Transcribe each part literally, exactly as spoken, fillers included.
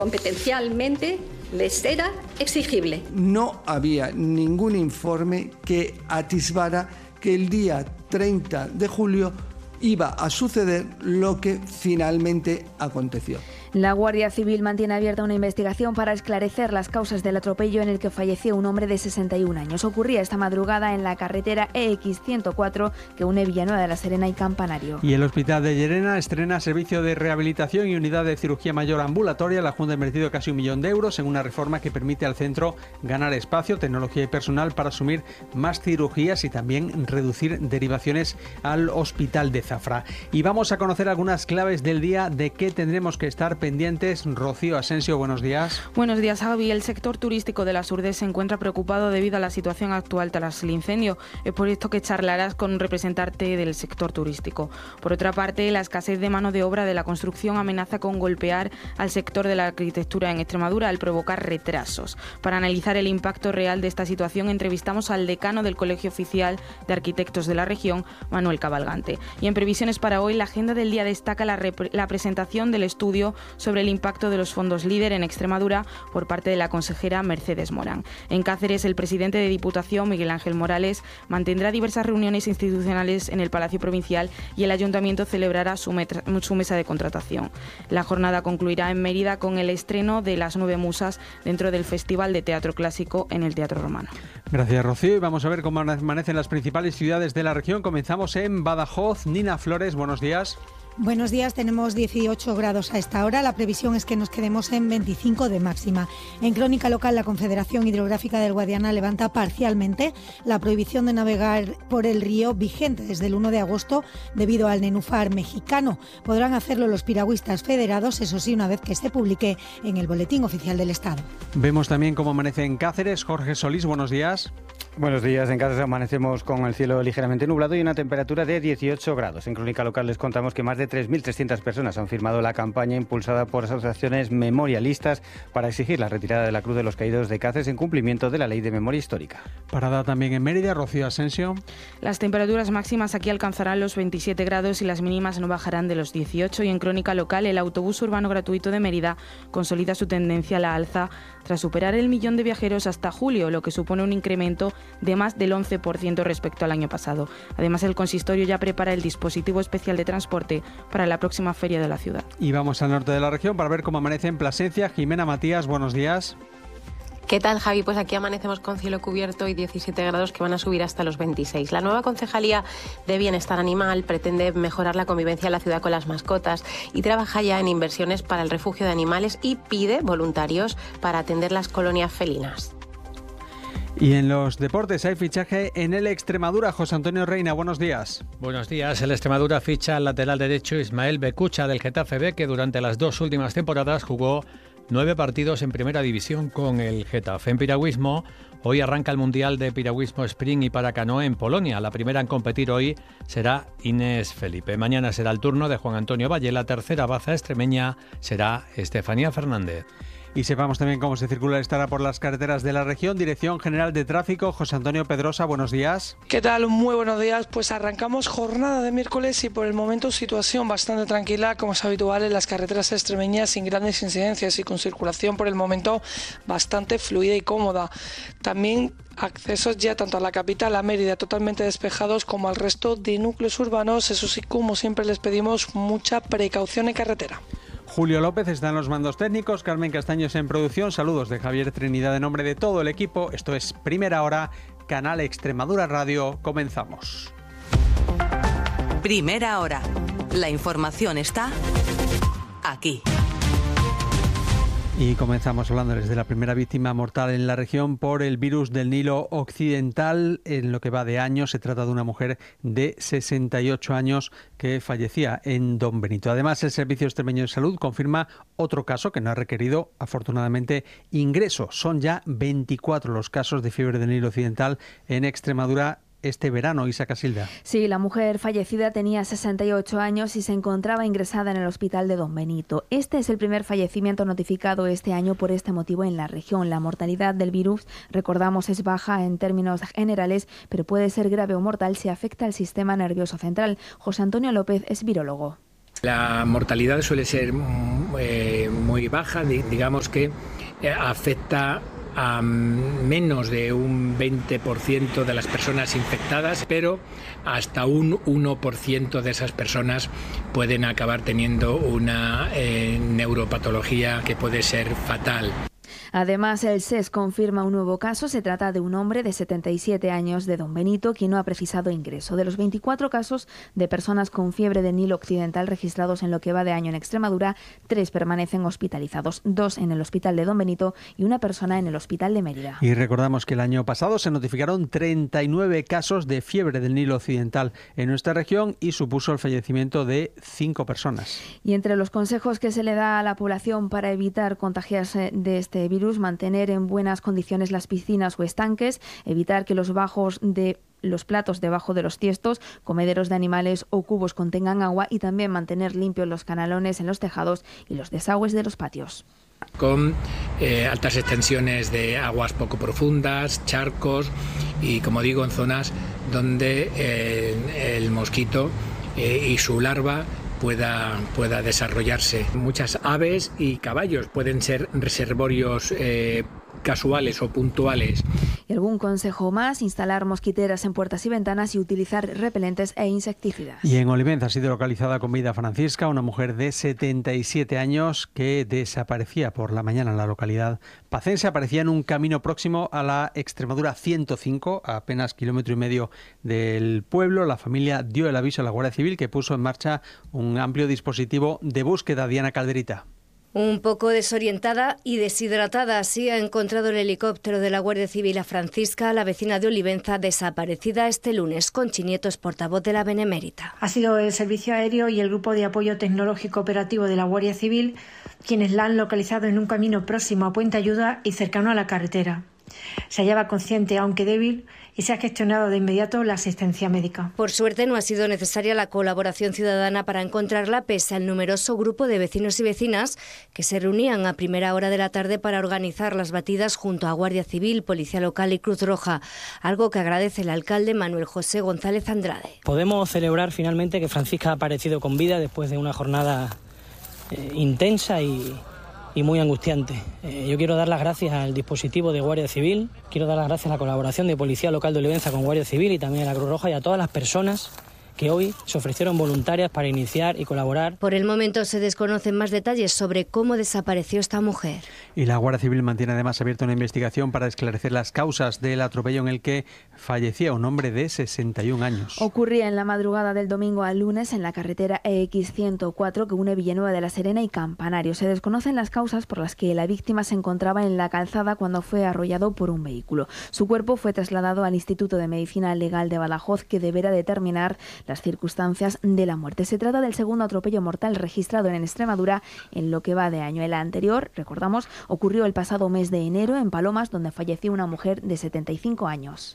Competencialmente les era exigible. No había ningún informe que atisbara que el día treinta de julio iba a suceder lo que finalmente aconteció. La Guardia Civil mantiene abierta una investigación para esclarecer las causas del atropello en el que falleció un hombre de sesenta y un años. Ocurría esta madrugada en la carretera E X ciento cuatro que une Villanueva de la Serena y Campanario. Y el Hospital de Llerena estrena servicio de rehabilitación y unidad de cirugía mayor ambulatoria. La Junta ha invertido casi un millón de euros en una reforma que permite al centro ganar espacio, tecnología y personal para asumir más cirugías y también reducir derivaciones al Hospital de Zafra. Y vamos a conocer algunas claves del día de qué tendremos que estar pendientes. Rocío Asensio, buenos días. Buenos días, Javi. El sector turístico de las Urdes se encuentra preocupado debido a la situación actual tras el incendio. Es por esto que charlarás con un representante del sector turístico. Por otra parte, la escasez de mano de obra de la construcción amenaza con golpear al sector de la arquitectura en Extremadura al provocar retrasos. Para analizar el impacto real de esta situación, entrevistamos al decano del Colegio Oficial de Arquitectos de la región, Manuel Cabalgante. Y en previsiones para hoy, la agenda del día destaca la, la presentación del estudio sobre el impacto de los fondos LEADER en Extremadura por parte de la consejera Mercedes Morán. En Cáceres, el presidente de Diputación, Miguel Ángel Morales, mantendrá diversas reuniones institucionales en el Palacio Provincial y el Ayuntamiento celebrará su, metra, su mesa de contratación. La jornada concluirá en Mérida con el estreno de Las Nueve Musas dentro del Festival de Teatro Clásico en el Teatro Romano. Gracias, Rocío. Y vamos a ver cómo amanecen las principales ciudades de la región. Comenzamos en Badajoz. Nina Flores, buenos días. Buenos días, tenemos dieciocho grados a esta hora. La previsión es que nos quedemos en veinticinco de máxima. En crónica local, la Confederación Hidrográfica del Guadiana levanta parcialmente la prohibición de navegar por el río vigente desde el uno de agosto debido al nenúfar mexicano. Podrán hacerlo los piragüistas federados, eso sí, una vez que se publique en el Boletín Oficial del Estado. Vemos también cómo amanece en Cáceres. Jorge Solís, buenos días. Buenos días, en Cáceres amanecemos con el cielo ligeramente nublado y una temperatura de dieciocho grados. En crónica local les contamos que más de tres mil trescientas personas han firmado la campaña impulsada por asociaciones memorialistas para exigir la retirada de la Cruz de los Caídos de Cáceres en cumplimiento de la Ley de Memoria Histórica. Parada también en Mérida, Rocío Asensio. Las temperaturas máximas aquí alcanzarán los veintisiete grados y las mínimas no bajarán de los dieciocho. Y en crónica local, el autobús urbano gratuito de Mérida consolida su tendencia a la alza tras superar el millón de viajeros hasta julio, lo que supone un incremento de más del once por ciento respecto al año pasado. Además, el consistorio ya prepara el dispositivo especial de transporte para la próxima feria de la ciudad. Y vamos al norte de la región para ver cómo amanece en Plasencia. Jimena Matías, buenos días. ¿Qué tal, Javi? Pues aquí amanecemos con cielo cubierto y diecisiete grados que van a subir hasta los veintiséis. La nueva Concejalía de Bienestar Animal pretende mejorar la convivencia en la ciudad con las mascotas y trabaja ya en inversiones para el refugio de animales y pide voluntarios para atender las colonias felinas. Y en los deportes hay fichaje en el Extremadura. José Antonio Reina, buenos días. Buenos días. El Extremadura ficha al lateral derecho Ismael Becucha del Getafe B, que durante las dos últimas temporadas jugó nueve partidos en primera división con el Getafe. En piragüismo, hoy arranca el Mundial de Piragüismo Sprint y Paracanoe en Polonia. La primera en competir hoy será Inés Felipe. Mañana será el turno de Juan Antonio Valle. La tercera baza extremeña será Estefanía Fernández. Y sepamos también cómo se circula estará por las carreteras de la región. Dirección General de Tráfico, José Antonio Pedrosa, buenos días. ¿Qué tal? Muy buenos días. Pues arrancamos jornada de miércoles y por el momento situación bastante tranquila, como es habitual en las carreteras extremeñas, sin grandes incidencias y con circulación por el momento bastante fluida y cómoda. También accesos ya tanto a la capital, a Mérida, totalmente despejados, como al resto de núcleos urbanos. Eso sí, como siempre les pedimos mucha precaución en carretera. Julio López está en los mandos técnicos, Carmen Castaños en producción. Saludos de Javier Trinidad en nombre de todo el equipo. Esto es Primera Hora, Canal Extremadura Radio. Comenzamos. Primera Hora. La información está aquí. Y comenzamos hablándoles de la primera víctima mortal en la región por el virus del Nilo Occidental. En lo que va de año, se trata de una mujer de sesenta y ocho años que fallecía en Don Benito. Además, el Servicio Extremeño de Salud confirma otro caso que no ha requerido, afortunadamente, ingreso. Son ya veinticuatro los casos de fiebre del Nilo Occidental en Extremadura este verano. Isa Casilda. Sí, la mujer fallecida tenía sesenta y ocho años y se encontraba ingresada en el hospital de Don Benito. Este es el primer fallecimiento notificado este año por este motivo en la región. La mortalidad del virus, recordamos, es baja en términos generales, pero puede ser grave o mortal si afecta al sistema nervioso central. José Antonio López es virólogo. La mortalidad suele ser eh, muy baja, digamos que eh, afecta a menos de un veinte por ciento de las personas infectadas, pero hasta un uno por ciento de esas personas pueden acabar teniendo una eh, neuropatología que puede ser fatal. Además, el S E S confirma un nuevo caso. Se trata de un hombre de setenta y siete años de Don Benito, quien no ha precisado ingreso. De los veinticuatro casos de personas con fiebre del Nilo Occidental registrados en lo que va de año en Extremadura, tres permanecen hospitalizados, dos en el hospital de Don Benito y una persona en el hospital de Mérida. Y recordamos que el año pasado se notificaron treinta y nueve casos de fiebre del Nilo Occidental en nuestra región y supuso el fallecimiento de cinco personas. Y entre los consejos que se le da a la población para evitar contagiarse de este virus, mantener en buenas condiciones las piscinas o estanques, evitar que los bajos de los platos debajo de los tiestos, comederos de animales o cubos contengan agua y también mantener limpios los canalones en los tejados y los desagües de los patios. Con eh, altas extensiones de aguas poco profundas, charcos y, como digo, en zonas donde eh, el mosquito eh, y su larva Pueda, pueda desarrollarse. Muchas aves y caballos pueden ser reservorios eh, casuales o puntuales. Y algún consejo más: instalar mosquiteras en puertas y ventanas y utilizar repelentes e insecticidas. Y en Olivenza ha sido localizada con vida Francisca, una mujer de setenta y siete años que desaparecía por la mañana en la localidad pacense. Aparecía en un camino próximo a la Extremadura ciento cinco, a apenas kilómetro y medio del pueblo. La familia dio el aviso a la Guardia Civil, que puso en marcha un amplio dispositivo de búsqueda. Diana Calderita. Un poco desorientada y deshidratada, así ha encontrado el helicóptero de la Guardia Civil a Francisca, la vecina de Olivenza, desaparecida este lunes. Conchi Nieto es portavoz de la Benemérita. Ha sido el Servicio Aéreo y el Grupo de Apoyo Tecnológico Operativo de la Guardia Civil quienes la han localizado en un camino próximo a Puente Ayuda y cercano a la carretera. Se hallaba consciente, aunque débil, y se ha gestionado de inmediato la asistencia médica. Por suerte, no ha sido necesaria la colaboración ciudadana para encontrarla, pese al numeroso grupo de vecinos y vecinas que se reunían a primera hora de la tarde para organizar las batidas junto a Guardia Civil, Policía Local y Cruz Roja, algo que agradece el alcalde Manuel José González Andrade. Podemos celebrar finalmente que Francisca ha aparecido con vida después de una jornada eh, intensa y... y muy angustiante. Eh, yo quiero dar las gracias al dispositivo de Guardia Civil, quiero dar las gracias a la colaboración de Policía Local de Olivenza con Guardia Civil y también a la Cruz Roja y a todas las personas que hoy se ofrecieron voluntarias para iniciar y colaborar. Por el momento se desconocen más detalles sobre cómo desapareció esta mujer. Y la Guardia Civil mantiene además abierta una investigación para esclarecer las causas del atropello en el que fallecía un hombre de sesenta y un años. Ocurría en la madrugada del domingo al lunes en la carretera E X ciento cuatro que une Villanueva de la Serena y Campanario. Se desconocen las causas por las que la víctima se encontraba en la calzada cuando fue arrollado por un vehículo. Su cuerpo fue trasladado al Instituto de Medicina Legal de Badajoz, que deberá determinar las circunstancias de la muerte. Se trata del segundo atropello mortal registrado en Extremadura en lo que va de año. El anterior, recordamos, ocurrió el pasado mes de enero en Palomas, donde falleció una mujer de setenta y cinco años.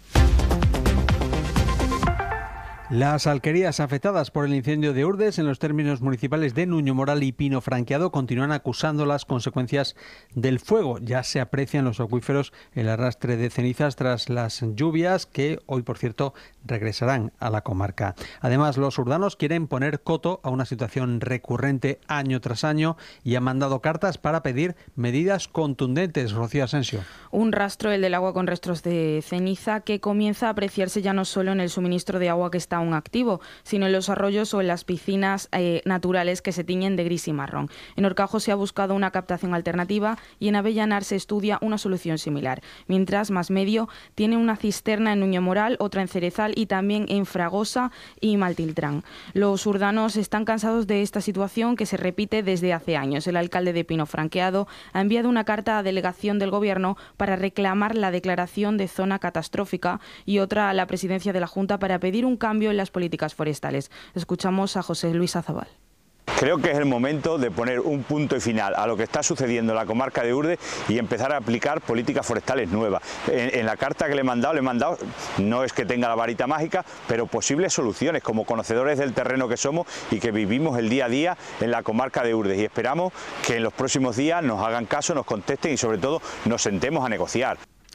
Las alquerías afectadas por el incendio de Urdes en los términos municipales de Nuño Moral y Pino Franqueado continúan acusando las consecuencias del fuego. Ya se aprecia en los acuíferos el arrastre de cenizas tras las lluvias que hoy, por cierto, regresarán a la comarca. Además, los urdanos quieren poner coto a una situación recurrente año tras año y han mandado cartas para pedir medidas contundentes. Rocío Asensio. Un rastro, el del agua con restos de ceniza, que comienza a apreciarse ya no solo en el suministro de agua que está aún activo, sino en los arroyos o en las piscinas eh, naturales que se tiñen de gris y marrón. En Horcajo se ha buscado una captación alternativa y en Avellanar se estudia una solución similar. Mientras, Más Medio tiene una cisterna en Nuño Moral, otra en Cerezal y también en Fragosa y Maltiltrán. Los urdanos están cansados de esta situación que se repite desde hace años. El alcalde de Pino Franqueado ha enviado una carta a delegación del Gobierno para reclamar la declaración de zona catastrófica y otra a la presidencia de la Junta para pedir un cambio en las políticas forestales. Escuchamos a José Luis Azabal. Creo que es el momento de poner un punto y final a lo que está sucediendo en la comarca de Urdes y empezar a aplicar políticas forestales nuevas. En, en la carta que le he mandado, le he mandado, no es que tenga la varita mágica, pero posibles soluciones como conocedores del terreno que somos y que vivimos el día a día en la comarca de Urdes. Y esperamos que en los próximos días nos hagan caso, nos contesten y sobre todo nos sentemos a negociar.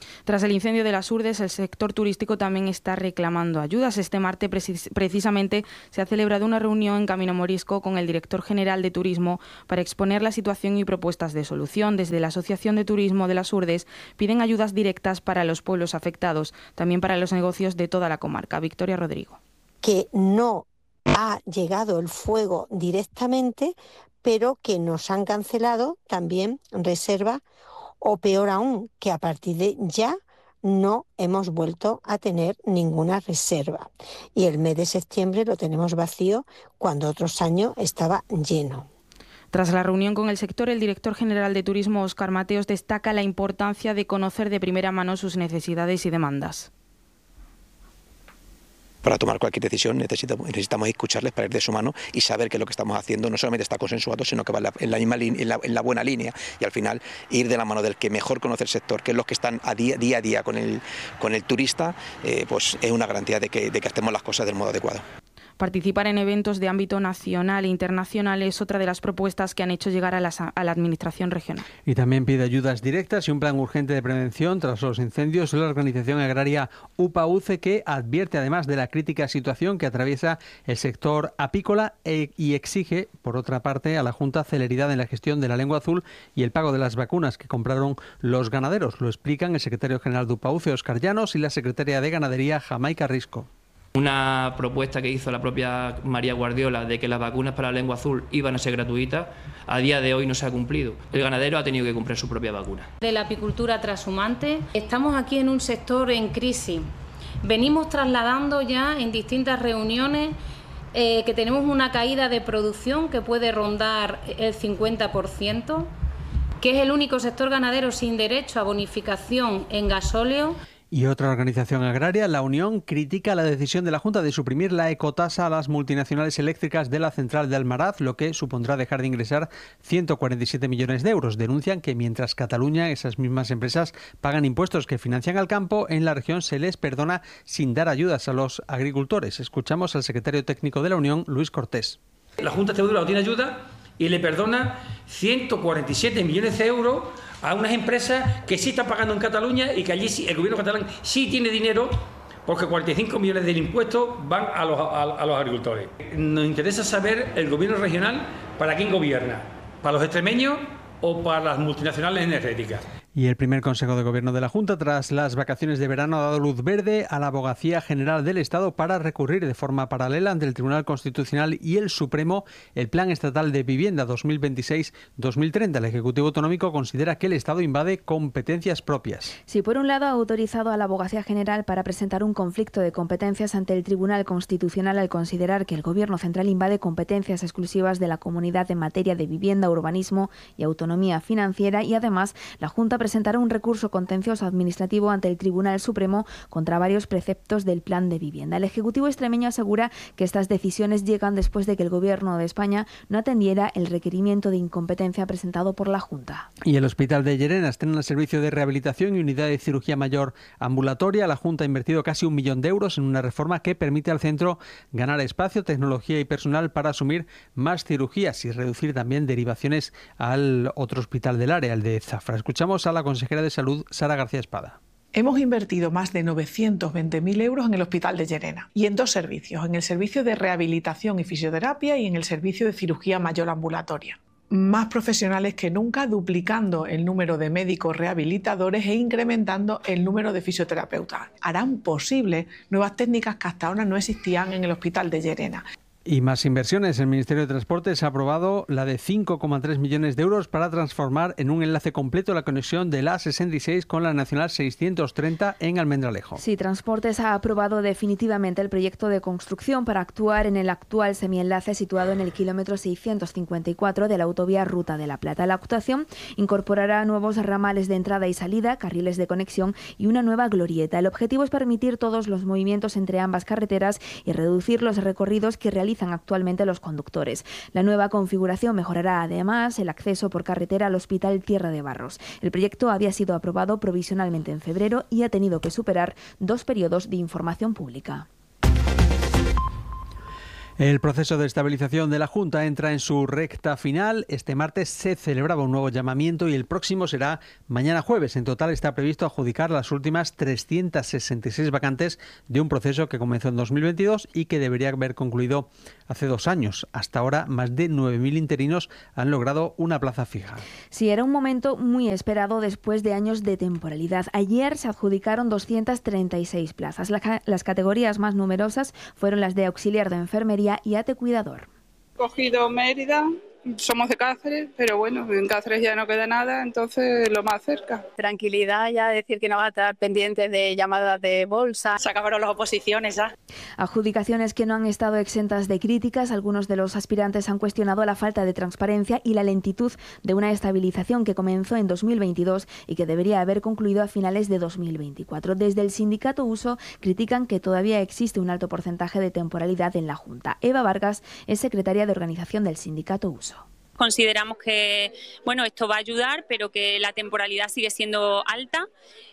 Tras el incendio de las Urdes, el sector turístico también está reclamando ayudas. Este martes precis- precisamente se ha celebrado una reunión en Camino Morisco con el director general de Turismo para exponer la situación y propuestas de solución. Desde la Asociación de Turismo de las Urdes piden ayudas directas para los pueblos afectados, también para los negocios de toda la comarca. Victoria Rodrigo. Que no ha llegado el fuego directamente, pero que nos han cancelado también reservas, o peor aún, que a partir de ya no hemos vuelto a tener ninguna reserva. Y el mes de septiembre lo tenemos vacío cuando otros años estaba lleno. Tras la reunión con el sector, el director general de Turismo, Óscar Mateos, destaca la importancia de conocer de primera mano sus necesidades y demandas. Para tomar cualquier decisión necesitamos, necesitamos escucharles para ir de su mano y saber que lo que estamos haciendo no solamente está consensuado, sino que va en la, en la, misma en la, en la buena línea, y al final ir de la mano del que mejor conoce el sector, que es los que están a día, día a día con el, con el turista, eh, pues es una garantía de que, de que hacemos las cosas del modo adecuado. Participar en eventos de ámbito nacional e internacional es otra de las propuestas que han hecho llegar a la, a la Administración regional. Y también pide ayudas directas y un plan urgente de prevención tras los incendios. La organización agraria UPA-UCE, que advierte además de la crítica situación que atraviesa el sector apícola e, y exige, por otra parte, a la Junta celeridad en la gestión de la lengua azul y el pago de las vacunas que compraron los ganaderos. Lo explican el secretario general de UPA-UCE, Óscar Llanos, y la secretaria de Ganadería, Jamaica Risco. Una propuesta que hizo la propia María Guardiola de que las vacunas para la lengua azul iban a ser gratuitas, a día de hoy no se ha cumplido. El ganadero ha tenido que comprar su propia vacuna. De la apicultura trashumante, estamos aquí en un sector en crisis. Venimos trasladando ya en distintas reuniones eh, que tenemos una caída de producción que puede rondar el cincuenta por ciento, que es el único sector ganadero sin derecho a bonificación en gasóleo. Y otra organización agraria, la Unión, critica la decisión de la Junta de suprimir la ecotasa a las multinacionales eléctricas de la central de Almaraz, lo que supondrá dejar de ingresar ciento cuarenta y siete millones de euros. Denuncian que mientras Cataluña, esas mismas empresas, pagan impuestos que financian al campo, en la región se les perdona sin dar ayudas a los agricultores. Escuchamos al secretario técnico de la Unión, Luis Cortés. La Junta Extremadura no tiene ayuda y le perdona ciento cuarenta y siete millones de euros a unas empresas que sí están pagando en Cataluña y que allí sí, el gobierno catalán sí tiene dinero, porque cuarenta y cinco millones del impuesto van a los, a, a los agricultores. Nos interesa saber el gobierno regional para quién gobierna, para los extremeños o para las multinacionales energéticas. Y el primer Consejo de Gobierno de la Junta, tras las vacaciones de verano, ha dado luz verde a la Abogacía General del Estado para recurrir de forma paralela ante el Tribunal Constitucional y el Supremo el Plan Estatal de Vivienda dos mil veintiséis dos mil treinta. El Ejecutivo Autonómico considera que el Estado invade competencias propias. Sí, por un lado ha autorizado a la Abogacía General para presentar un conflicto de competencias ante el Tribunal Constitucional al considerar que el Gobierno central invade competencias exclusivas de la comunidad en materia de vivienda, urbanismo y autonomía financiera, y además la Junta presentará un recurso contencioso administrativo ante el Tribunal Supremo contra varios preceptos del Plan de Vivienda. El Ejecutivo extremeño asegura que estas decisiones llegan después de que el Gobierno de España no atendiera el requerimiento de incompetencia presentado por la Junta. Y el Hospital de Llerena estrena el servicio de rehabilitación y unidad de cirugía mayor ambulatoria. La Junta ha invertido casi un millón de euros en una reforma que permite al centro ganar espacio, tecnología y personal para asumir más cirugías y reducir también derivaciones al otro hospital del área, el de Zafra. Escuchamos a la consejera de Salud, Sara García Espada. Hemos invertido más de novecientos veinte mil euros en el Hospital de Llerena y en dos servicios, en el servicio de rehabilitación y fisioterapia y en el servicio de cirugía mayor ambulatoria. Más profesionales que nunca, duplicando el número de médicos rehabilitadores e incrementando el número de fisioterapeutas. Harán posible nuevas técnicas que hasta ahora no existían en el Hospital de Llerena. Y más inversiones. El Ministerio de Transportes ha aprobado la de cinco coma tres millones de euros para transformar en un enlace completo la conexión de la A sesenta y seis con la Nacional seiscientos treinta en Almendralejo. Sí, Transportes ha aprobado definitivamente el proyecto de construcción para actuar en el actual semienlace situado en el kilómetro seiscientos cincuenta y cuatro de la autovía Ruta de la Plata. La actuación incorporará nuevos ramales de entrada y salida, carriles de conexión y una nueva glorieta. El objetivo es permitir todos los movimientos entre ambas carreteras y reducir los recorridos que realizan actualmente los conductores. La nueva configuración mejorará además el acceso por carretera al Hospital Tierra de Barros. El proyecto había sido aprobado provisionalmente en febrero y ha tenido que superar dos periodos de información pública. El proceso de estabilización de la Junta entra en su recta final. Este martes se celebraba un nuevo llamamiento y el próximo será mañana jueves. En total está previsto adjudicar las últimas trescientas sesenta y seis vacantes de un proceso que comenzó en dos mil veintidós y que debería haber concluido hace dos años. Hasta ahora, más de nueve mil interinos han logrado una plaza fija. Sí, era un momento muy esperado después de años de temporalidad. Ayer se adjudicaron doscientas treinta y seis plazas. La, las categorías más numerosas fueron las de auxiliar de enfermería y ate cuidador. Cogido Mérida, somos de Cáceres, pero bueno, en Cáceres ya no queda nada, entonces lo más cerca. Tranquilidad, ya decir que no va a estar pendientes de llamadas de bolsa. Se acabaron las oposiciones ya. Adjudicaciones que no han estado exentas de críticas. Algunos de los aspirantes han cuestionado la falta de transparencia y la lentitud de una estabilización que comenzó en dos mil veintidós y que debería haber concluido a finales de dos mil veinticuatro. Desde el sindicato Uso critican que todavía existe un alto porcentaje de temporalidad en la Junta. Eva Vargas es secretaria de organización del sindicato Uso. Consideramos que bueno, esto va a ayudar, pero que la temporalidad sigue siendo alta.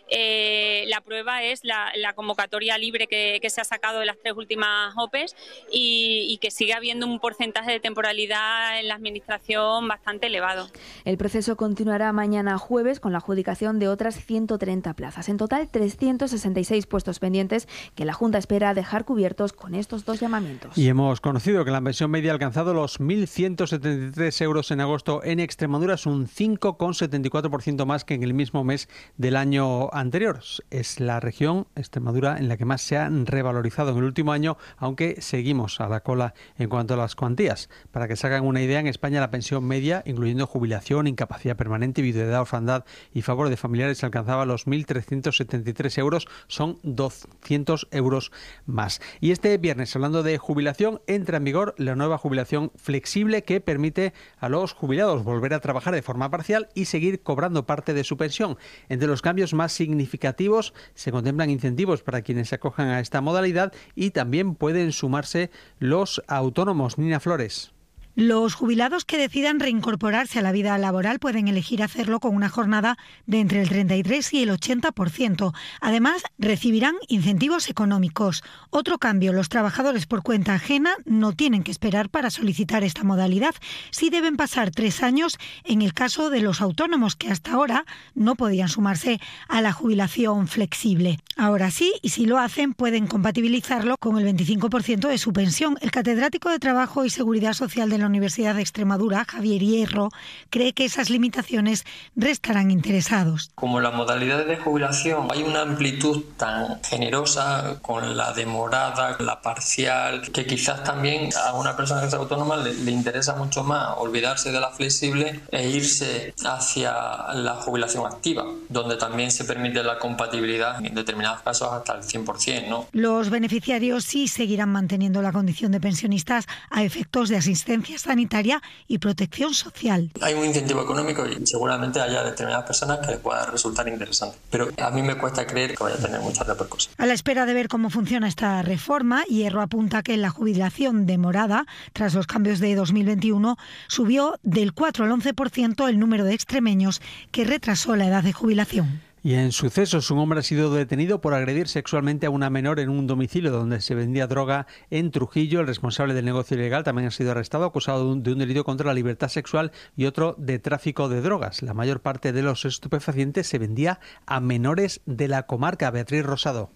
Eh, la prueba es la, la convocatoria libre que, que se ha sacado de las tres últimas O P Es y, y que sigue habiendo un porcentaje de temporalidad en la administración bastante elevado. El proceso continuará mañana jueves con la adjudicación de otras ciento treinta plazas. En total, trescientos sesenta y seis puestos pendientes que la Junta espera dejar cubiertos con estos dos llamamientos. Y hemos conocido que la pensión media ha alcanzado los mil ciento setenta y tres euros en agosto en Extremadura, es un cinco coma setenta y cuatro por ciento más que en el mismo mes del año anterior. Es la región, Extremadura, en la que más se ha revalorizado en el último año, aunque seguimos a la cola en cuanto a las cuantías. Para que se hagan una idea, en España la pensión media, incluyendo jubilación, incapacidad permanente, viudedad, orfandad y favor de familiares, alcanzaba los mil trescientos setenta y tres euros, son doscientos euros más. Y este viernes, hablando de jubilación, entra en vigor la nueva jubilación flexible que permite a los jubilados volver a trabajar de forma parcial y seguir cobrando parte de su pensión. Entre los cambios más significativos se contemplan incentivos para quienes se acojan a esta modalidad y también pueden sumarse los autónomos. Nina Flores. Los jubilados que decidan reincorporarse a la vida laboral pueden elegir hacerlo con una jornada de entre el treinta y tres y el ochenta por ciento. Además, recibirán incentivos económicos. Otro cambio, los trabajadores por cuenta ajena no tienen que esperar para solicitar esta modalidad. Sí deben pasar tres años en el caso de los autónomos que hasta ahora no podían sumarse a la jubilación flexible. Ahora sí, y si lo hacen, pueden compatibilizarlo con el veinticinco por ciento de su pensión. El catedrático de Trabajo y Seguridad Social de la Universidad de Extremadura, Javier Hierro, cree que esas limitaciones restarán interesados. Como en las modalidades de jubilación hay una amplitud tan generosa con la demorada, la parcial, que quizás también a una persona que es autónoma le, le interesa mucho más olvidarse de la flexible e irse hacia la jubilación activa, donde también se permite la compatibilidad en determinados casos hasta el cien por ciento, ¿no? Los beneficiarios sí seguirán manteniendo la condición de pensionistas a efectos de asistencia sanitaria y protección social. Hay un incentivo económico y seguramente haya determinadas personas que les pueda resultar interesante, pero a mí me cuesta creer que vaya a tener muchas repercusiones. A la espera de ver cómo funciona esta reforma, Hierro apunta que la jubilación demorada, tras los cambios de dos mil veintiuno, subió del cuatro al once por ciento el número de extremeños que retrasó la edad de jubilación. Y en sucesos, un hombre ha sido detenido por agredir sexualmente a una menor en un domicilio donde se vendía droga en Trujillo. El responsable del negocio ilegal también ha sido arrestado, acusado de un, de un delito contra la libertad sexual y otro de tráfico de drogas. La mayor parte de los estupefacientes se vendía a menores de la comarca. Beatriz Rosado.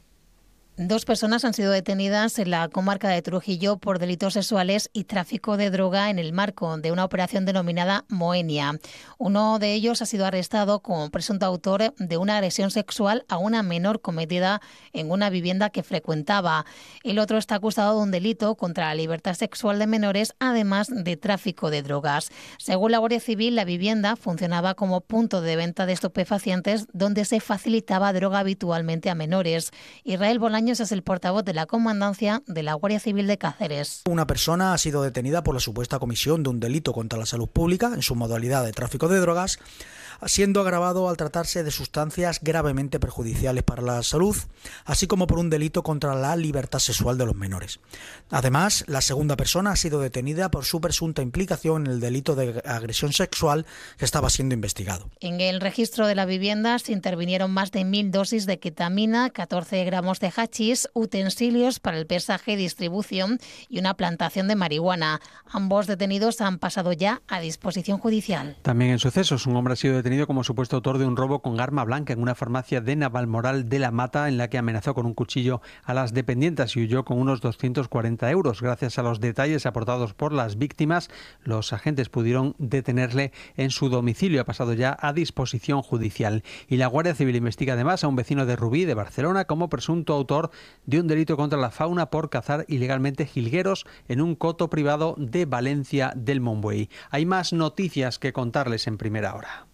Dos personas han sido detenidas en la comarca de Trujillo por delitos sexuales y tráfico de droga en el marco de una operación denominada Moenia. Uno de ellos ha sido arrestado como presunto autor de una agresión sexual a una menor cometida en una vivienda que frecuentaba. El otro está acusado de un delito contra la libertad sexual de menores, además de tráfico de drogas. Según la Guardia Civil, la vivienda funcionaba como punto de venta de estupefacientes donde se facilitaba droga habitualmente a menores. Israel Bolaño es el portavoz de la Comandancia de la Guardia Civil de Cáceres. Una persona ha sido detenida por la supuesta comisión de un delito contra la salud pública en su modalidad de tráfico de drogas, siendo agravado al tratarse de sustancias gravemente perjudiciales para la salud, así como por un delito contra la libertad sexual de los menores. Además, la segunda persona ha sido detenida por su presunta implicación en el delito de agresión sexual que estaba siendo investigado. En el registro de la vivienda se intervinieron más de mil dosis de ketamina, catorce gramos de hachís, utensilios para el pesaje y distribución y una plantación de marihuana. Ambos detenidos han pasado ya a disposición judicial. También en sucesos, un hombre ha sido detenido como supuesto autor de un robo con arma blanca en una farmacia de Navalmoral de la Mata, en la que amenazó con un cuchillo a las dependientas y huyó con unos doscientos cuarenta euros. Gracias a los detalles aportados por las víctimas, los agentes pudieron detenerle en su domicilio. Ha pasado ya a disposición judicial. Y la Guardia Civil investiga además a un vecino de Rubí, de Barcelona, como presunto autor de un delito contra la fauna por cazar ilegalmente jilgueros en un coto privado de Valencia del Monbuey. Hay más noticias que contarles en primera hora.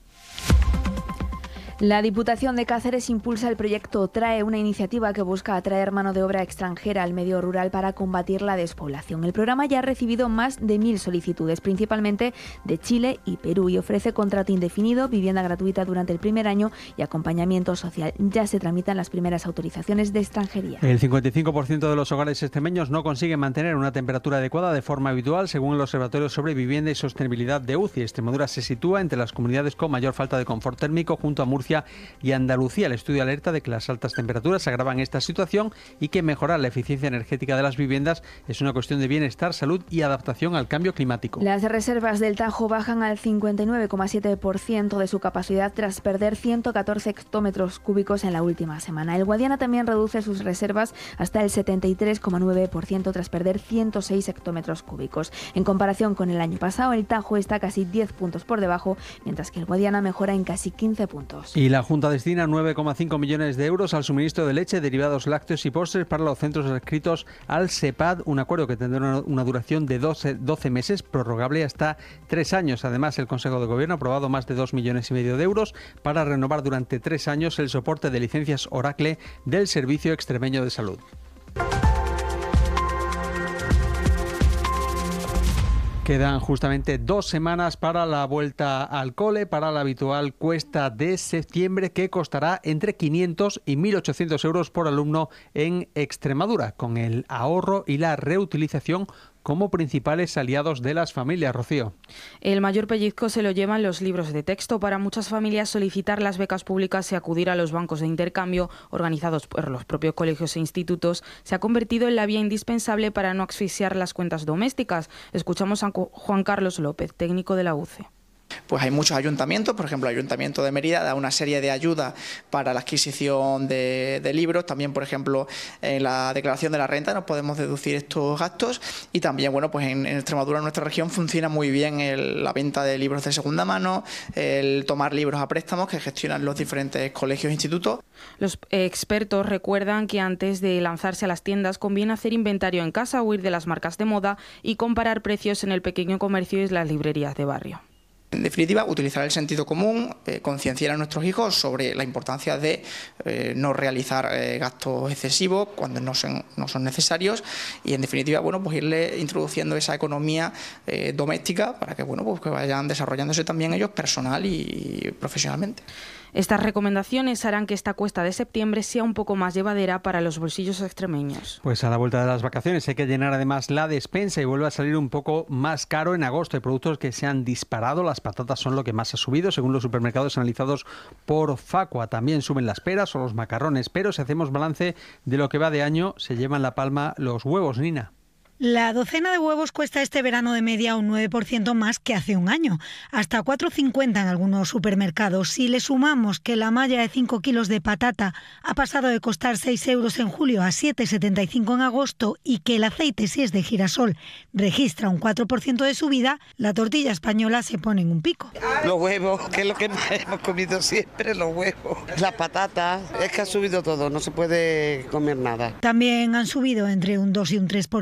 La Diputación de Cáceres impulsa el proyecto TRAE, una iniciativa que busca atraer mano de obra extranjera al medio rural para combatir la despoblación. El programa ya ha recibido más de mil solicitudes, principalmente de Chile y Perú, y ofrece contrato indefinido, vivienda gratuita durante el primer año y acompañamiento social. Ya se tramitan las primeras autorizaciones de extranjería. El cincuenta y cinco por ciento de los hogares extremeños no consiguen mantener una temperatura adecuada de forma habitual, según el Observatorio sobre Vivienda y Sostenibilidad de U C I. Extremadura se sitúa entre las comunidades con mayor falta de confort térmico, junto a Murcia y Andalucía. El estudio alerta de que las altas temperaturas agravan esta situación y que mejorar la eficiencia energética de las viviendas es una cuestión de bienestar, salud y adaptación al cambio climático. Las reservas del Tajo bajan al cincuenta y nueve coma siete por ciento de su capacidad tras perder ciento catorce hectómetros cúbicos en la última semana. El Guadiana también reduce sus reservas hasta el setenta y tres coma nueve por ciento tras perder ciento seis hectómetros cúbicos. En comparación con el año pasado, el Tajo está casi diez puntos por debajo, mientras que el Guadiana mejora en casi quince puntos. Y la Junta destina nueve coma cinco millones de euros al suministro de leche, derivados lácteos y postres para los centros adscritos al SEPAD, un acuerdo que tendrá una, una duración de doce, doce meses, prorrogable hasta tres años. Además, el Consejo de Gobierno ha aprobado más de dos millones y medio de euros para renovar durante tres años el soporte de licencias Oracle del Servicio Extremeño de Salud. Quedan justamente dos semanas para la vuelta al cole, para la habitual cuesta de septiembre, que costará entre quinientos y mil ochocientos euros por alumno en Extremadura, con el ahorro y la reutilización como principales aliados de las familias. Rocío. El mayor pellizco se lo llevan los libros de texto. Para muchas familias, solicitar las becas públicas y acudir a los bancos de intercambio organizados por los propios colegios e institutos se ha convertido en la vía indispensable para no asfixiar las cuentas domésticas. Escuchamos a Juan Carlos López, técnico de la U C E. Pues hay muchos ayuntamientos, por ejemplo el Ayuntamiento de Mérida da una serie de ayudas para la adquisición de, de libros. También, por ejemplo, en la declaración de la renta nos podemos deducir estos gastos, y también, bueno, pues en, en Extremadura, en nuestra región, funciona muy bien el, la venta de libros de segunda mano, el tomar libros a préstamos que gestionan los diferentes colegios e institutos. Los expertos recuerdan que antes de lanzarse a las tiendas conviene hacer inventario en casa, huir de las marcas de moda y comparar precios en el pequeño comercio y las librerías de barrio. En definitiva, utilizar el sentido común, eh, concienciar a nuestros hijos sobre la importancia de eh, no realizar eh, gastos excesivos cuando no son, no son necesarios, y en definitiva, bueno, pues irle introduciendo esa economía eh, doméstica para que, bueno, pues que vayan desarrollándose también ellos personal y profesionalmente. Estas recomendaciones harán que esta cuesta de septiembre sea un poco más llevadera para los bolsillos extremeños. Pues a la vuelta de las vacaciones hay que llenar además la despensa y vuelve a salir un poco más caro en agosto. Hay productos que se han disparado, las patatas son lo que más ha subido según los supermercados analizados por Facua. También suben las peras o los macarrones, pero si hacemos balance de lo que va de año, se llevan la palma los huevos, Nina. La docena de huevos cuesta este verano de media un nueve por ciento más que hace un año, hasta cuatro cincuenta en algunos supermercados. Si le sumamos que la malla de cinco kilos de patata ha pasado de costar seis euros en julio a siete setenta y cinco en agosto, y que el aceite, si es de girasol, registra un cuatro por ciento de subida, la tortilla española se pone en un pico. Los huevos, que es lo que hemos comido siempre, los huevos. Las patatas, es que ha subido todo, no se puede comer nada. También han subido entre un dos y un tres por ciento los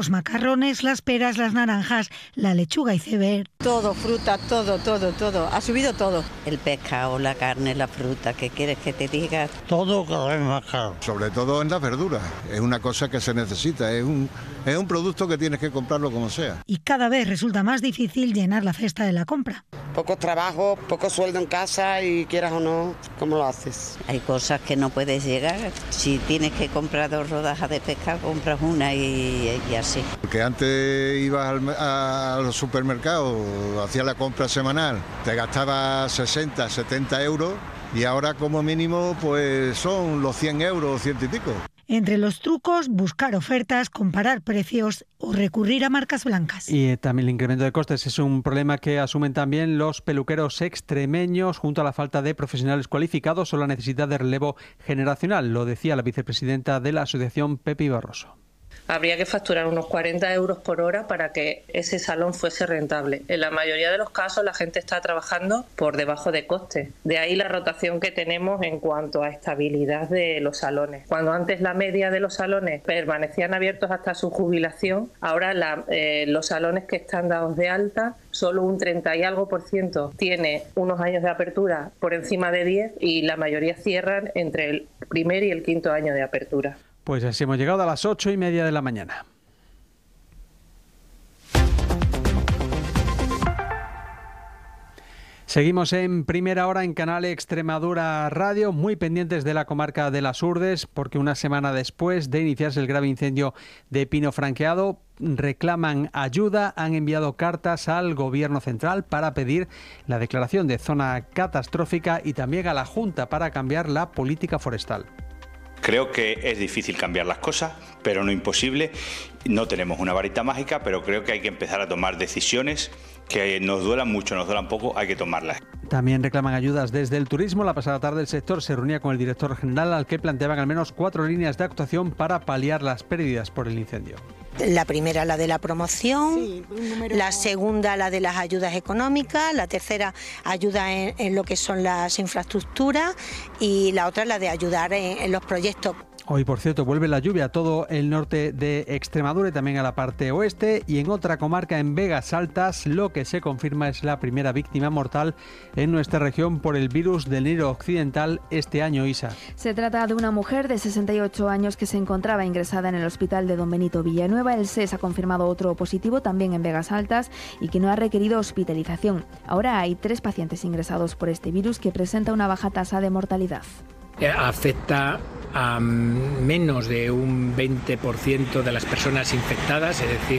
los macarrones, las peras, las naranjas, la lechuga iceberg. Todo, fruta, todo, todo, todo. Ha subido todo. El pescado, la carne, la fruta, ¿qué quieres que te diga? Todo cada vez más caro. Sobre todo en las verduras. Es una cosa que se necesita, es un, es un producto que tienes que comprarlo como sea. Y cada vez resulta más difícil llenar la cesta de la compra. Poco trabajo, poco sueldo en casa y quieras o no, ¿cómo lo haces? Hay cosas que no puedes llegar. Si tienes que comprar dos rodajas de pescado, compras una y, y así. Porque antes ibas al, a, a los supermercados, hacías la compra semanal, te gastabas sesenta, setenta euros y ahora como mínimo pues son los cien euros, ciento y pico. Entre los trucos, buscar ofertas, comparar precios o recurrir a marcas blancas. Y eh, también el incremento de costes es un problema que asumen también los peluqueros extremeños junto a la falta de profesionales cualificados o la necesidad de relevo generacional. Lo decía la vicepresidenta de la asociación, Pepi Barroso. Habría que facturar unos cuarenta euros por hora para que ese salón fuese rentable. En la mayoría de los casos la gente está trabajando por debajo de coste. De ahí la rotación que tenemos en cuanto a estabilidad de los salones. Cuando antes la media de los salones permanecían abiertos hasta su jubilación, ahora la, eh, los salones que están dados de alta, solo un treinta y algo por ciento tiene unos años de apertura por encima de diez y la mayoría cierran entre el primer y el quinto año de apertura. Pues así hemos llegado a las ocho y media de la mañana. Seguimos en Primera Hora en Canal Extremadura Radio, muy pendientes de la comarca de las Urdes, porque una semana después de iniciarse el grave incendio de Pino Franqueado, reclaman ayuda, han enviado cartas al Gobierno central para pedir la declaración de zona catastrófica y también a la Junta para cambiar la política forestal. Creo que es difícil cambiar las cosas, pero no imposible. No tenemos una varita mágica, pero creo que hay que empezar a tomar decisiones que nos duelan mucho, nos duelan poco, hay que tomarlas. También reclaman ayudas desde el turismo. La pasada tarde el sector se reunía con el director general al que planteaban al menos cuatro líneas de actuación para paliar las pérdidas por el incendio. La primera, la de la promoción, sí, la segunda, la de las ayudas económicas, la tercera, ayuda en, en lo que son las infraestructuras y la otra, la de ayudar en, en los proyectos. Hoy, por cierto, vuelve la lluvia a todo el norte de Extremadura y también a la parte oeste, y en otra comarca, en Vegas Altas, lo que se confirma es la primera víctima mortal en nuestra región por el virus del Nilo Occidental este año, Isa. Se trata de una mujer de sesenta y ocho años que se encontraba ingresada en el hospital de Don Benito Villanueva. El S E S ha confirmado otro positivo también en Vegas Altas y que no ha requerido hospitalización. Ahora hay tres pacientes ingresados por este virus que presenta una baja tasa de mortalidad. Afecta a menos de un veinte por ciento de las personas infectadas, es decir,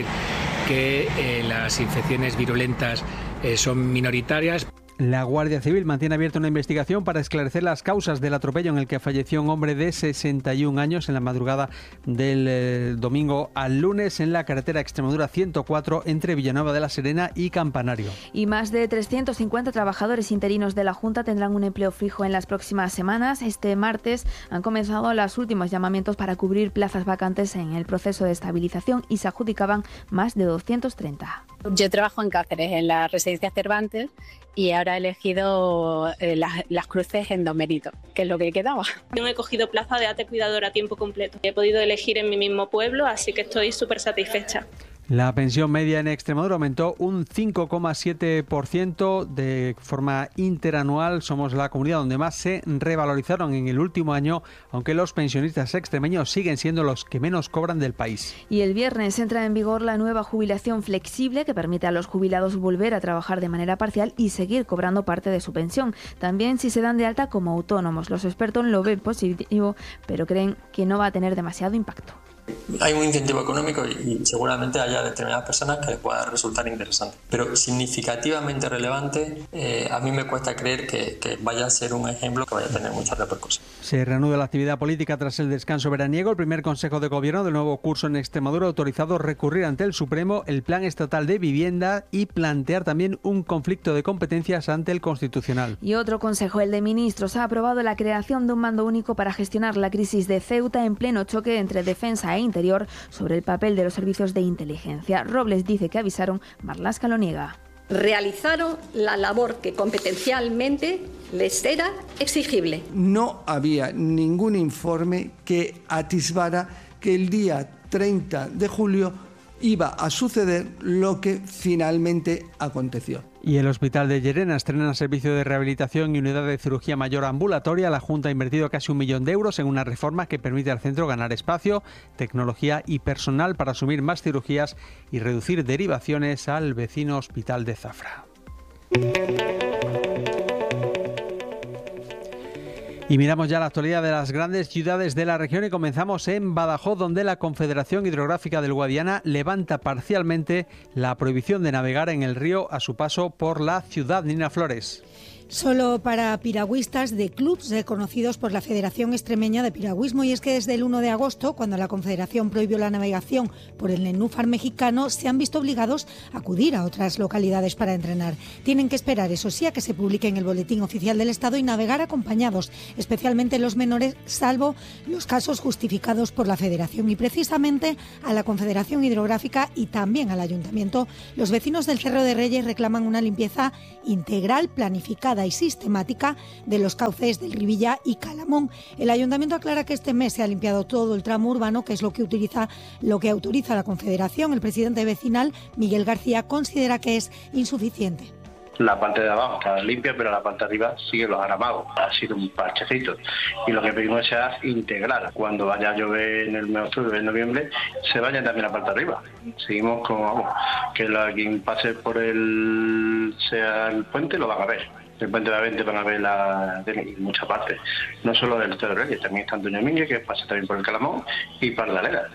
que eh, las infecciones virulentas eh, son minoritarias. La Guardia Civil mantiene abierta una investigación para esclarecer las causas del atropello en el que falleció un hombre de sesenta y un años en la madrugada del eh, domingo al lunes en la carretera Extremadura ciento cuatro entre Villanueva de la Serena y Campanario. Y más de trescientos cincuenta trabajadores interinos de la Junta tendrán un empleo fijo en las próximas semanas. Este martes han comenzado los últimos llamamientos para cubrir plazas vacantes en el proceso de estabilización y se adjudicaban más de doscientos treinta. Yo trabajo en Cáceres, en la residencia Cervantes, y ahora he elegido eh, las, las cruces en Don Benito, que es lo que quedaba. Yo me he cogido plaza de ate cuidadora a tiempo completo. He podido elegir en mi mismo pueblo, así que estoy súper satisfecha. La pensión media en Extremadura aumentó un cinco coma siete por ciento de forma interanual. Somos la comunidad donde más se revalorizaron en el último año, aunque los pensionistas extremeños siguen siendo los que menos cobran del país. Y el viernes entra en vigor la nueva jubilación flexible que permite a los jubilados volver a trabajar de manera parcial y seguir cobrando parte de su pensión. También si se dan de alta como autónomos. Los expertos lo ven positivo, pero creen que no va a tener demasiado impacto. Hay un incentivo económico y, y seguramente haya determinadas personas que les pueda resultar interesante, pero significativamente relevante, eh, a mí me cuesta creer que, que vaya a ser un ejemplo que vaya a tener mucha repercusión. Se reanuda la actividad política tras el descanso veraniego. El primer Consejo de Gobierno del nuevo curso en Extremadura ha autorizado recurrir ante el Supremo el Plan Estatal de Vivienda y plantear también un conflicto de competencias ante el Constitucional. Y otro Consejo, el de Ministros, ha aprobado la creación de un mando único para gestionar la crisis de Ceuta en pleno choque entre defensa e interior sobre el papel de los servicios de inteligencia. Robles dice que avisaron, Marlaska lo niega. Realizaron la labor que competencialmente les era exigible. No había ningún informe que atisbara que el día treinta de julio iba a suceder lo que finalmente aconteció. Y el Hospital de Llerena estrena servicio de rehabilitación y unidad de cirugía mayor ambulatoria. La Junta ha invertido casi un millón de euros en una reforma que permite al centro ganar espacio, tecnología y personal para asumir más cirugías y reducir derivaciones al vecino Hospital de Zafra. Y miramos ya la actualidad de las grandes ciudades de la región y comenzamos en Badajoz, donde la Confederación Hidrográfica del Guadiana levanta parcialmente la prohibición de navegar en el río a su paso por la ciudad. Nina Flores. Solo para piragüistas de clubs reconocidos por la Federación Extremeña de Piragüismo, y es que desde el uno de agosto, cuando la Confederación prohibió la navegación por el nenúfar mexicano, se han visto obligados a acudir a otras localidades para entrenar. Tienen que esperar, eso sí, a que se publique en el Boletín Oficial del Estado y navegar acompañados, especialmente los menores, salvo los casos justificados por la Federación. Y precisamente a la Confederación Hidrográfica y también al Ayuntamiento, los vecinos del Cerro de Reyes reclaman una limpieza integral, planificada y sistemática de los cauces del Ribilla y Calamón. El Ayuntamiento aclara que este mes se ha limpiado todo el tramo urbano, que es lo que utiliza lo que autoriza la Confederación. El presidente vecinal, Miguel García, considera que es insuficiente. La parte de abajo está limpia, pero la parte de arriba sigue los aramados. Ha sido un parchecito. Y lo que pedimos es sea integral. Cuando vaya a llover en el mes de octubre, en noviembre, se vaya también la parte de arriba. Seguimos con vamos, que la, quien pase por el sea el puente lo van a ver. El puente de la Vente van a ver la, de muchas partes. No solo del Cerro de Reyes, también está Antonio Mínguez, que pasa también por el Calamón, y Pardalera.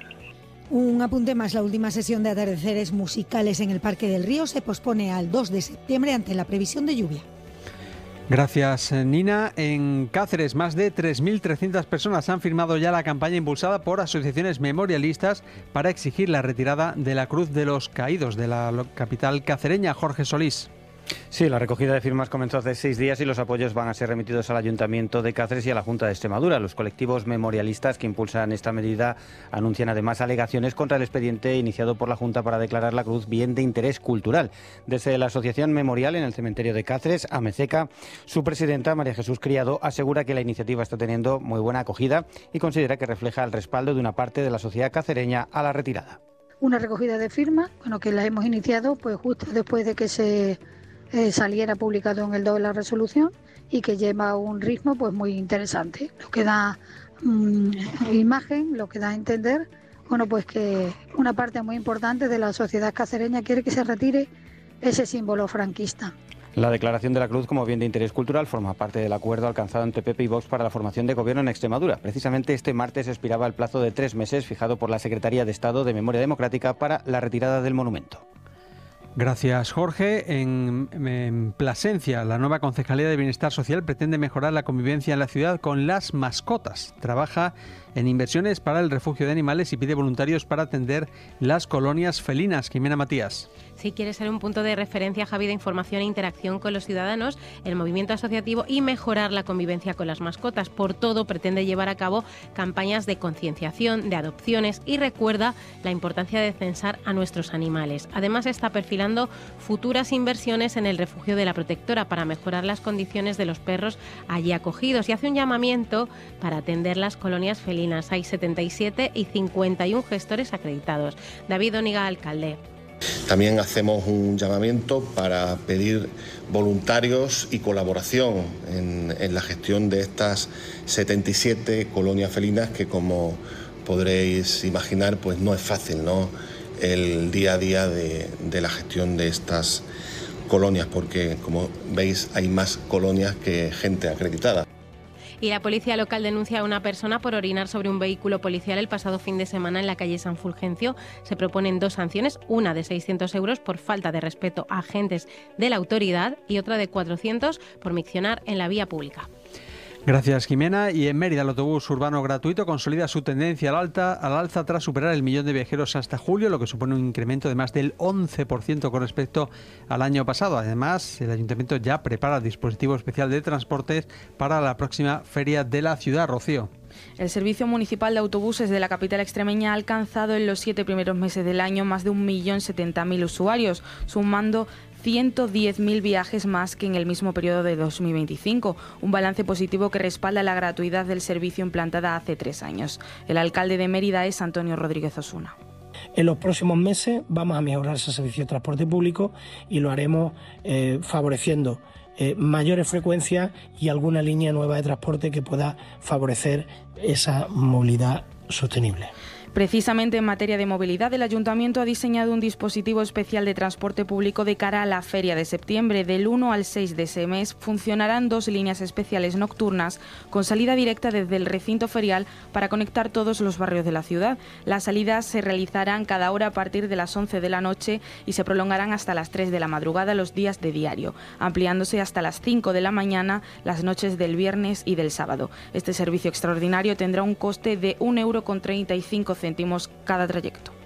Un apunte más, la última sesión de atardeceres musicales en el Parque del Río se pospone al dos de septiembre ante la previsión de lluvia. Gracias, Nina. En Cáceres, más de tres mil trescientas personas han firmado ya la campaña impulsada por asociaciones memorialistas para exigir la retirada de la Cruz de los Caídos de la capital cacereña. Jorge Solís. Sí, la recogida de firmas comenzó hace seis días y los apoyos van a ser remitidos al Ayuntamiento de Cáceres y a la Junta de Extremadura. Los colectivos memorialistas que impulsan esta medida anuncian además alegaciones contra el expediente iniciado por la Junta para declarar la cruz bien de interés cultural. Desde la Asociación Memorial en el cementerio de Cáceres, AMECECA, su presidenta, María Jesús Criado, asegura que la iniciativa está teniendo muy buena acogida y considera que refleja el respaldo de una parte de la sociedad cacereña a la retirada. Una recogida de firmas, bueno, que la hemos iniciado pues justo después de que se Eh, saliera publicado en el doble la resolución y que lleva un ritmo pues muy interesante, lo que da mmm, imagen, lo que da a entender, bueno, pues que una parte muy importante de la sociedad cacereña quiere que se retire ese símbolo franquista. La declaración de la cruz como bien de interés cultural forma parte del acuerdo alcanzado entre P P y Vox para la formación de gobierno en Extremadura. Precisamente este martes expiraba el plazo de tres meses fijado por la Secretaría de Estado de Memoria Democrática para la retirada del monumento. Gracias, Jorge. En, en Plasencia, la nueva Concejalía de Bienestar Social pretende mejorar la convivencia en la ciudad con las mascotas. Trabaja en inversiones para el refugio de animales y pide voluntarios para atender las colonias felinas. Jimena Matías. Si quiere ser un punto de referencia, Javi, de información e interacción con los ciudadanos, el movimiento asociativo y mejorar la convivencia con las mascotas. Por todo, pretende llevar a cabo campañas de concienciación, de adopciones y recuerda la importancia de censar a nuestros animales. Además, está perfilando futuras inversiones en el refugio de la Protectora para mejorar las condiciones de los perros allí acogidos y hace un llamamiento para atender las colonias felinas. Hay setenta y siete y cincuenta y uno gestores acreditados. David Oniga, alcalde. También hacemos un llamamiento para pedir voluntarios y colaboración en, en la gestión de estas setenta y siete colonias felinas que, como podréis imaginar, pues no es fácil, ¿no?, el día a día de, de la gestión de estas colonias, porque, como veis, hay más colonias que gente acreditada. Y la policía local denuncia a una persona por orinar sobre un vehículo policial el pasado fin de semana en la calle San Fulgencio. Se proponen dos sanciones, una de seiscientos euros por falta de respeto a agentes de la autoridad y otra de cuatrocientos por miccionar en la vía pública. Gracias, Jimena. Y en Mérida, el autobús urbano gratuito consolida su tendencia al alta, al alza tras superar el millón de viajeros hasta julio, lo que supone un incremento de más del once por ciento con respecto al año pasado. Además, el Ayuntamiento ya prepara el dispositivo especial de transportes para la próxima feria de la ciudad. Rocío. El Servicio Municipal de Autobuses de la capital extremeña ha alcanzado en los siete primeros meses del año más de un millón setenta mil usuarios, sumando ciento diez mil viajes más que en el mismo periodo de dos mil veinticinco, un balance positivo que respalda la gratuidad del servicio implantada hace tres años. El alcalde de Mérida es Antonio Rodríguez Osuna. En los próximos meses vamos a mejorar ese servicio de transporte público y lo haremos eh, favoreciendo eh, mayores frecuencias y alguna línea nueva de transporte que pueda favorecer esa movilidad sostenible. Precisamente en materia de movilidad, el Ayuntamiento ha diseñado un dispositivo especial de transporte público de cara a la feria de septiembre. Del uno al seis de ese mes funcionarán dos líneas especiales nocturnas con salida directa desde el recinto ferial para conectar todos los barrios de la ciudad. Las salidas se realizarán cada hora a partir de las once de la noche y se prolongarán hasta las tres de la madrugada los días de diario, ampliándose hasta las cinco de la mañana las noches del viernes y del sábado. Este servicio extraordinario tendrá un coste de un euro con treinta y cinco céntimos cada trayecto.